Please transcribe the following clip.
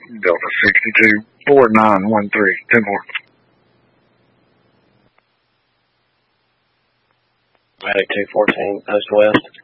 Delta 62, 4913, 10-4. Medic 214, post west.